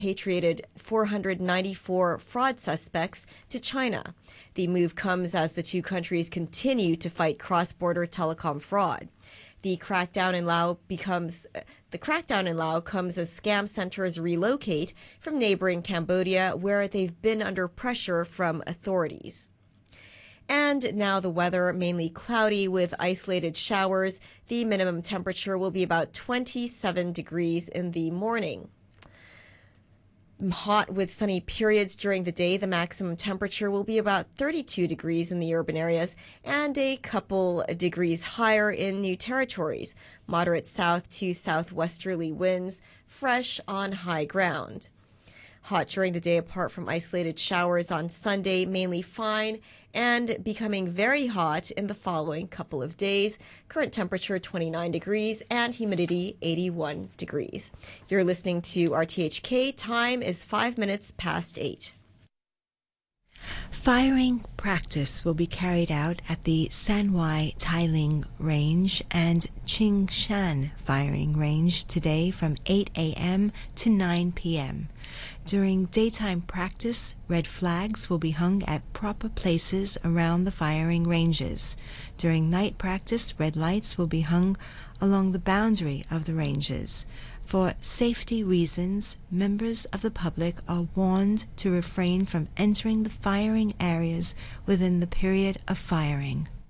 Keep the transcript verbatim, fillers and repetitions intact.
repatriated four hundred ninety-four fraud suspects to China. The move comes as the two countries continue to fight cross-border telecom fraud. The crackdown in Laos becomes the crackdown in Laos comes as scam centers relocate from neighboring Cambodia, where they've been under pressure from authorities. And now the weather, mainly cloudy with isolated showers. The minimum temperature will be about twenty-seven degrees in the morning. Hot with sunny periods during the day. The maximum temperature will be about thirty-two degrees in the urban areas and a couple degrees higher in New Territories. Moderate south to southwesterly winds, fresh on high ground. Hot during the day apart from isolated showers on Sunday, mainly fine, and becoming very hot in the following couple of days. Current temperature twenty-nine degrees and humidity eighty-one degrees. You're listening to R T H K. Time is five minutes past eight. Firing practice will be carried out at the Sanwai Tailing Range and Qingshan Firing Range today from eight a m to nine p m During daytime practice, red flags will be hung at proper places around the firing ranges. During night practice, red lights will be hung along the boundary of the ranges. For safety reasons, members of the public are warned to refrain from entering the firing areas within the period of firing.